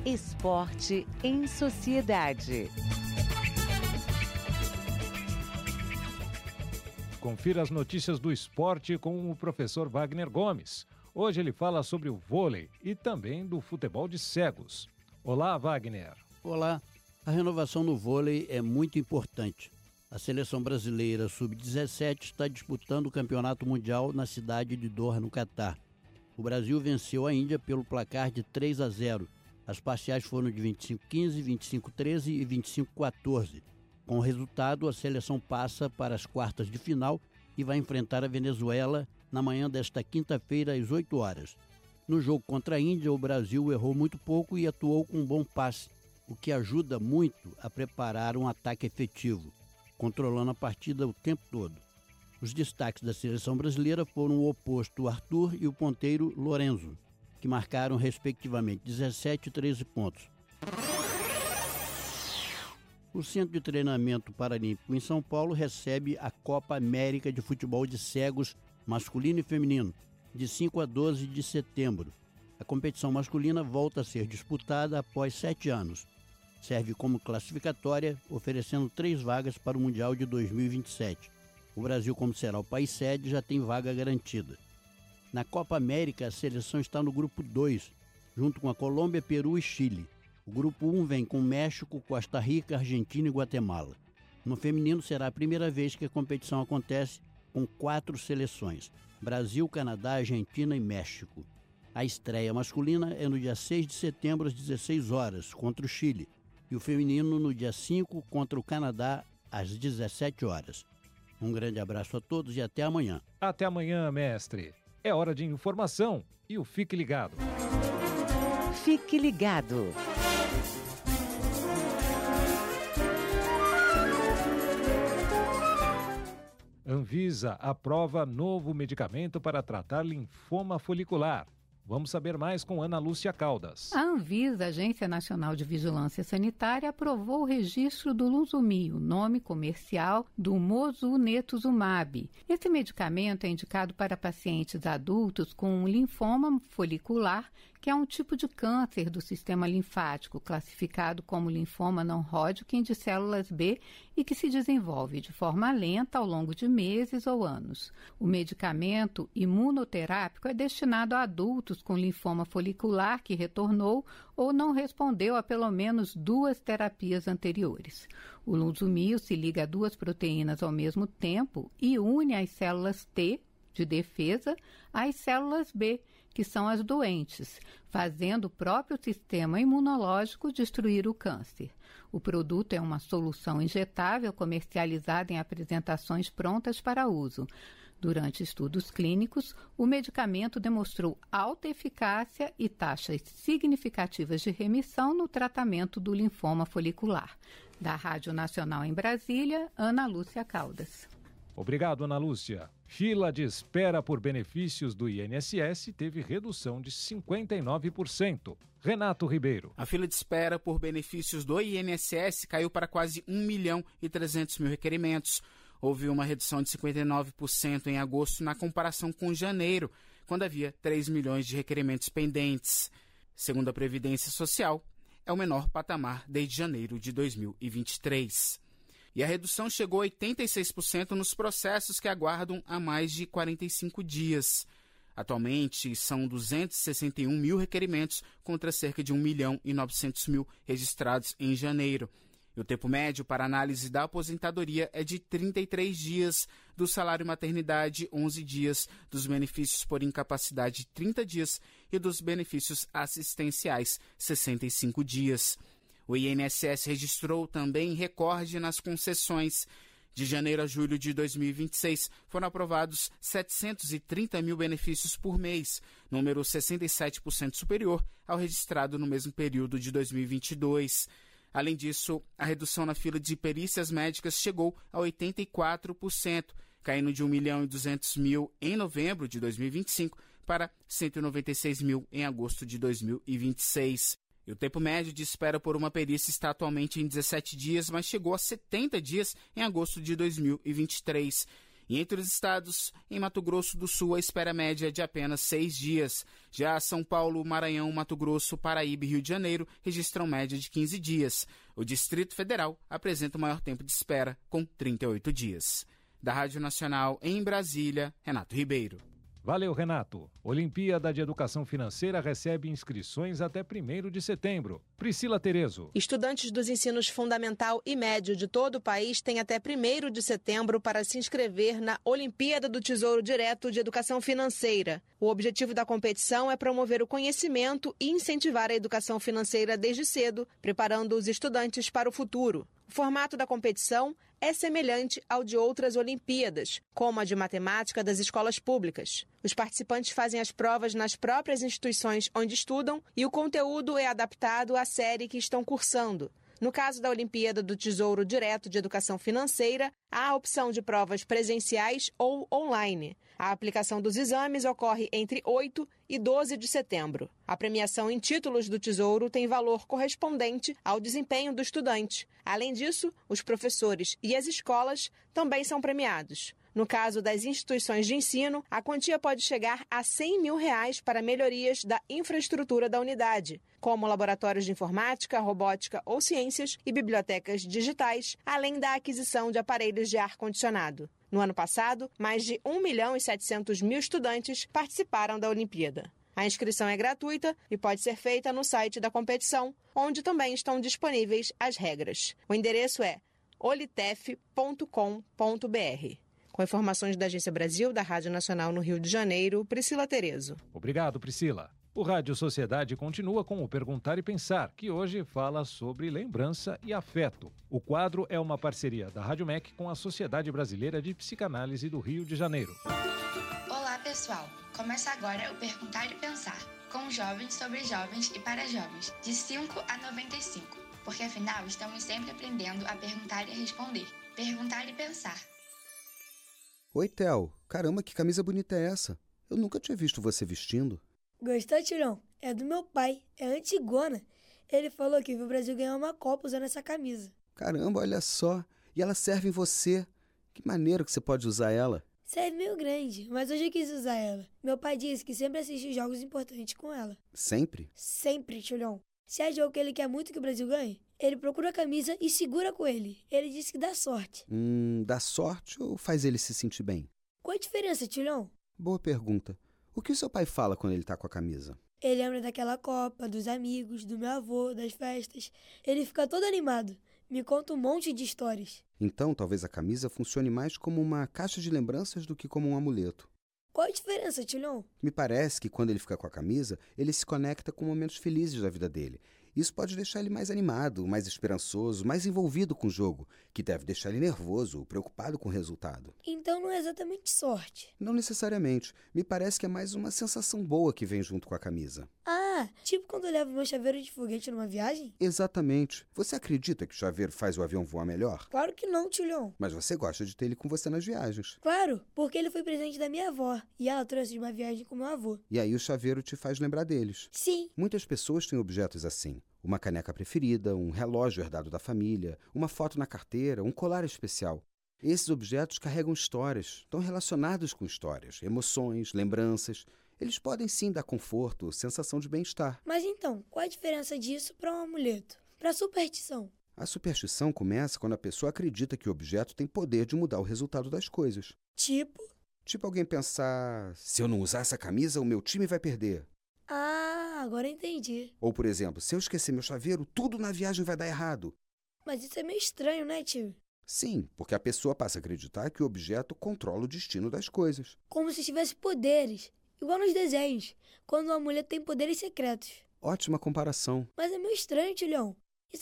Esporte em Sociedade. Confira as notícias do esporte com o professor Wagner Gomes. Hoje ele fala sobre o vôlei e também do futebol de cegos. Olá, Wagner. Olá. A renovação no vôlei é muito importante. A seleção brasileira sub-17 está disputando o campeonato mundial na cidade de Doha, no Catar. O Brasil venceu a Índia pelo placar de 3-0. As parciais foram de 25-15, 25-13 e 25-14. Com o resultado, a seleção passa para as quartas de final e vai enfrentar a Venezuela na manhã desta quinta-feira às 8 horas. No jogo contra a Índia, o Brasil errou muito pouco e atuou com um bom passe, o que ajuda muito a preparar um ataque efetivo, controlando a partida o tempo todo. Os destaques da seleção brasileira foram o oposto Arthur e o ponteiro Lorenzo, que marcaram respectivamente 17 e 13 pontos. O Centro de Treinamento Paralímpico em São Paulo recebe a Copa América de Futebol de Cegos masculino e feminino, de 5 a 12 de setembro. A competição masculina volta a ser disputada após 7 anos. Serve como classificatória, oferecendo 3 vagas para o Mundial de 2027. O Brasil, como será o país sede, já tem vaga garantida. Na Copa América, a seleção está no grupo 2, junto com a Colômbia, Peru e Chile. O grupo 1 vem com México, Costa Rica, Argentina e Guatemala. No feminino, será a primeira vez que a competição acontece com 4 seleções: Brasil, Canadá, Argentina e México. A estreia masculina é no dia 6 de setembro às 16 horas, contra o Chile, e o feminino no dia 5 contra o Canadá às 17 horas. Um grande abraço a todos e até amanhã. Até amanhã, mestre. É hora de informação e o Fique Ligado. Fique ligado. Anvisa aprova novo medicamento para tratar linfoma folicular. Vamos saber mais com Ana Lúcia Caldas. A Anvisa, Agência Nacional de Vigilância Sanitária, aprovou o registro do Lunsumio, nome comercial do Mosunetuzumab. Esse medicamento é indicado para pacientes adultos com linfoma folicular, que é um tipo de câncer do sistema linfático, classificado como linfoma não Hodgkin de células B e que se desenvolve de forma lenta ao longo de meses ou anos. O medicamento imunoterápico é destinado a adultos com linfoma folicular que retornou ou não respondeu a pelo menos 2 terapias anteriores. O Lunsumio se liga a 2 proteínas ao mesmo tempo e une as células T, de defesa, às células B, que são as doentes, fazendo o próprio sistema imunológico destruir o câncer. O produto é uma solução injetável comercializada em apresentações prontas para uso. Durante estudos clínicos, o medicamento demonstrou alta eficácia e taxas significativas de remissão no tratamento do linfoma folicular. Da Rádio Nacional em Brasília, Ana Lúcia Caldas. Obrigado, Ana Lúcia. Fila de espera por benefícios do INSS teve redução de 59%. Renato Ribeiro. A fila de espera por benefícios do INSS caiu para quase 1.300.000 requerimentos. Houve uma redução de 59% em agosto na comparação com janeiro, quando havia 3 milhões de requerimentos pendentes. Segundo a Previdência Social, é o menor patamar desde janeiro de 2023. E a redução chegou a 86% nos processos que aguardam há mais de 45 dias. Atualmente, são 261 mil requerimentos contra cerca de 1.900.000 registrados em janeiro. E o tempo médio para análise da aposentadoria é de 33 dias, do salário maternidade 11 dias, dos benefícios por incapacidade 30 dias e dos benefícios assistenciais 65 dias. O INSS registrou também recorde nas concessões. De janeiro a julho de 2026, foram aprovados 730 mil benefícios por mês, número 67% superior ao registrado no mesmo período de 2022. Além disso, a redução na fila de perícias médicas chegou a 84%, caindo de 1.200.000 em novembro de 2025 para 196 mil em agosto de 2026. E o tempo médio de espera por uma perícia está atualmente em 17 dias, mas chegou a 70 dias em agosto de 2023. E entre os estados, em Mato Grosso do Sul, a espera média é de apenas 6 dias. Já São Paulo, Maranhão, Mato Grosso, Paraíba e Rio de Janeiro registram média de 15 dias. O Distrito Federal apresenta o maior tempo de espera, com 38 dias. Da Rádio Nacional, em Brasília, Renato Ribeiro. Valeu, Renato. Olimpíada de Educação Financeira recebe inscrições até 1º de setembro. Priscila Terezo. Estudantes dos ensinos fundamental e médio de todo o país têm até 1º de setembro para se inscrever na Olimpíada do Tesouro Direto de Educação Financeira. O objetivo da competição é promover o conhecimento e incentivar a educação financeira desde cedo, preparando os estudantes para o futuro. O formato da competição é semelhante ao de outras Olimpíadas, como a de matemática das escolas públicas. Os participantes fazem as provas nas próprias instituições onde estudam e o conteúdo é adaptado à série que estão cursando. No caso da Olimpíada do Tesouro Direto de Educação Financeira, há a opção de provas presenciais ou online. A aplicação dos exames ocorre entre 8 e 12 de setembro. A premiação em títulos do Tesouro tem valor correspondente ao desempenho do estudante. Além disso, os professores e as escolas também são premiados. No caso das instituições de ensino, a quantia pode chegar a R$100 mil para melhorias da infraestrutura da unidade, como laboratórios de informática, robótica ou ciências e bibliotecas digitais, além da aquisição de aparelhos de ar-condicionado. No ano passado, mais de 1.700.000 estudantes participaram da Olimpíada. A inscrição é gratuita e pode ser feita no site da competição, onde também estão disponíveis as regras. O endereço é olitef.com.br. Com informações da Agência Brasil, da Rádio Nacional no Rio de Janeiro, Priscila Terezo. Obrigado, Priscila. O Rádio Sociedade continua com o Perguntar e Pensar, que hoje fala sobre lembrança e afeto. O quadro é uma parceria da Rádio MEC com a Sociedade Brasileira de Psicanálise do Rio de Janeiro. Olá, pessoal. Começa agora o Perguntar e Pensar, com jovens sobre jovens e para jovens, de 5 a 95. Porque afinal, estamos sempre aprendendo a perguntar e a responder. Perguntar e Pensar. Oi, Theo. Caramba, que camisa bonita é essa? Eu nunca tinha visto você vestindo. Gostou, Tirão? É do meu pai. É antigona. Ele falou que viu o Brasil ganhar uma Copa usando essa camisa. Caramba, olha só. E ela serve em você. Que maneiro que você pode usar ela. Serve meio grande, mas hoje eu quis usar ela. Meu pai disse que sempre assiste jogos importantes com ela. Sempre? Sempre, Tilhão. Se é jogo que ele quer muito que o Brasil ganhe, ele procura a camisa e segura com ele. Ele disse que dá sorte. Dá sorte ou faz ele se sentir bem? Qual a diferença, Tilhão? Boa pergunta. O que o seu pai fala quando ele tá com a camisa? Ele lembra daquela Copa, dos amigos, do meu avô, das festas. Ele fica todo animado. Me conta um monte de histórias. Então, talvez a camisa funcione mais como uma caixa de lembranças do que como um amuleto. Qual a diferença, Tilhão? Me parece que quando ele fica com a camisa, ele se conecta com momentos felizes da vida dele. Isso pode deixar ele mais animado, mais esperançoso, mais envolvido com o jogo, que deve deixar ele nervoso, preocupado com o resultado. Então não é exatamente sorte. Não necessariamente. Me parece que é mais uma sensação boa que vem junto com a camisa. Ah, tipo quando eu levo meu chaveiro de foguete numa viagem? Exatamente. Você acredita que o chaveiro faz o avião voar melhor? Claro que não, Tilhão. Mas você gosta de ter ele com você nas viagens. Claro, porque ele foi presente da minha avó e ela trouxe de uma viagem com meu avô. E aí o chaveiro te faz lembrar deles. Sim. Muitas pessoas têm objetos assim. Uma caneca preferida, um relógio herdado da família, uma foto na carteira, um colar especial. Esses objetos carregam histórias, estão relacionados com histórias, emoções, lembranças. Eles podem sim dar conforto, sensação de bem-estar. Mas então, qual a diferença disso para um amuleto? Para a superstição? A superstição começa quando a pessoa acredita que o objeto tem poder de mudar o resultado das coisas. Tipo alguém pensar, se eu não usar essa camisa, o meu time vai perder. Ah, agora entendi. Ou, por exemplo, se eu esquecer meu chaveiro, tudo na viagem vai dar errado. Mas isso é meio estranho, né, tio? Sim, porque a pessoa passa a acreditar que o objeto controla o destino das coisas. Como se tivesse poderes, igual nos desenhos, quando o amuleto tem poderes secretos. Ótima comparação. Mas é meio estranho, Tilhão.